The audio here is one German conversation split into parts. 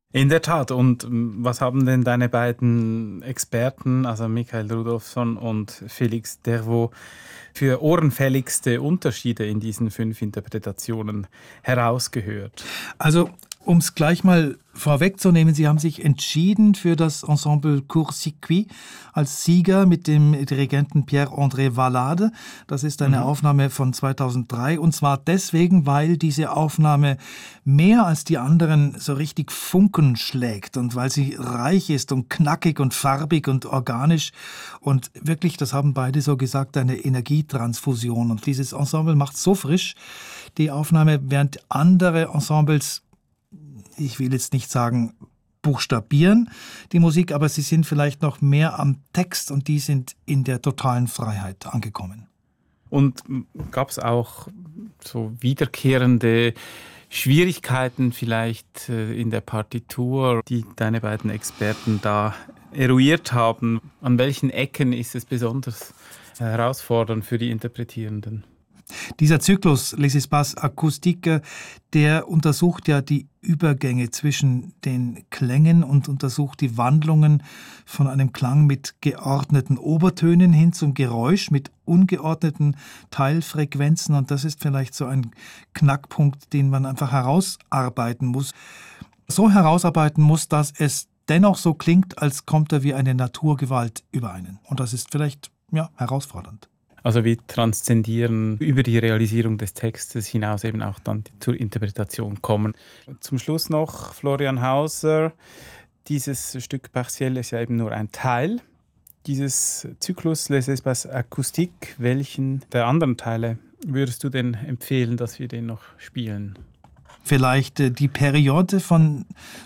In der Tat. Und was haben denn deine beiden Experten, also Michael Rudolfsson und Felix Dervaux, für ohrenfälligste Unterschiede in diesen 5 Interpretationen herausgehört? Also, um es gleich mal vorwegzunehmen, Sie haben sich entschieden für das Ensemble Court Circuit als Sieger mit dem Dirigenten Pierre-André Valade. Das ist eine Aufnahme von 2003 und zwar deswegen, weil diese Aufnahme mehr als die anderen so richtig Funken schlägt und weil sie reich ist und knackig und farbig und organisch und wirklich, das haben beide so gesagt, eine Energietransfusion. Und dieses Ensemble macht so frisch die Aufnahme, während andere Ensembles, ich will jetzt nicht sagen, buchstabieren die Musik, aber sie sind vielleicht noch mehr am Text und die sind in der totalen Freiheit angekommen. Und gab es auch so wiederkehrende Schwierigkeiten vielleicht in der Partitur, die deine beiden Experten da eruiert haben? An welchen Ecken ist es besonders herausfordernd für die Interpretierenden? Dieser Zyklus Les Espaces Acoustiques, der untersucht ja die Übergänge zwischen den Klängen und untersucht die Wandlungen von einem Klang mit geordneten Obertönen hin zum Geräusch mit ungeordneten Teilfrequenzen. Und das ist vielleicht so ein Knackpunkt, den man einfach herausarbeiten muss. So herausarbeiten muss, dass es dennoch so klingt, als kommt er wie eine Naturgewalt über einen. Und das ist vielleicht herausfordernd. Also wir transzendieren über die Realisierung des Textes hinaus eben auch dann zur Interpretation kommen. Zum Schluss noch Florian Hauser. Dieses Stück Partiel ist ja eben nur ein Teil dieses Zyklus Les Espaces Acoustiques. Welchen der anderen Teile würdest du denn empfehlen, dass wir den noch spielen? Vielleicht die Periode von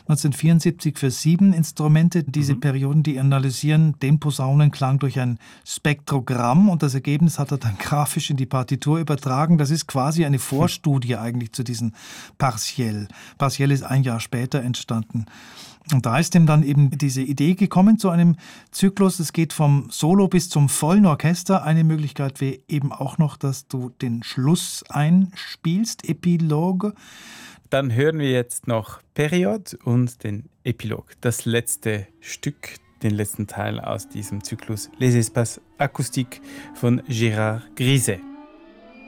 1974 für 7 Instrumente. Diese Perioden, die analysieren den Posaunenklang durch ein Spektrogramm und das Ergebnis hat er dann grafisch in die Partitur übertragen. Das ist quasi eine Vorstudie eigentlich zu diesem Partiel. Partiel ist 1 Jahr später entstanden. Und da ist ihm dann eben diese Idee gekommen zu einem Zyklus. Es geht vom Solo bis zum vollen Orchester. Eine Möglichkeit wäre eben auch noch, dass du den Schluss einspielst, Epilogue. Dann hören wir jetzt noch Periode und den Epilog, das letzte Stück, den letzten Teil aus diesem Zyklus Les Espaces Acoustiques von Gérard Griset.